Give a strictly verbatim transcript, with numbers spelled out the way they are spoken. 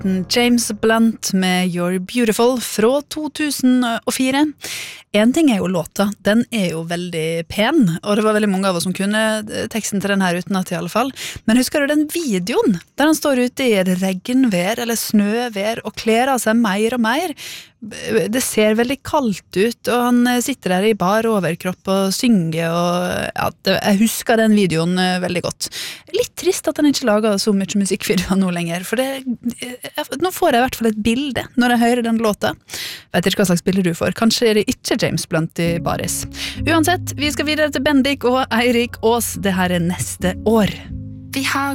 artisten James Blunt med You're Beautiful fra to tusen og fire. En ting er jo låta, den er jo veldig pen, og det var veldig mange av oss som kunne teksten til den her utenat i alle fall. Men husker du den videoen, der han står ute i regnvær eller snøvær og kler av seg mer og mer? Det ser veldig kaldt ut, og han sitter der i bar overkropp og synger, og ja, det, jeg husker den videoen veldig godt. Litt trist at han ikke lager så mye musikkvideoer nå lenger, for det, nå får jeg i hvert fall et bilde når jeg hører den låta. Vet ikke hva slags bilde du får, kanskje er det ikke James Blunt i baris. Uansett, vi skal videre til Bendik og Eirik Aas, det her er neste år. Vi har